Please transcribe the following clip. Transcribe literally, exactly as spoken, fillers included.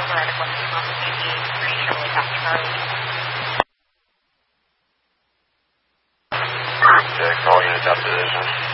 Colorado one two one eight three Chevrolet South Charlie. Yeah, call unit up position.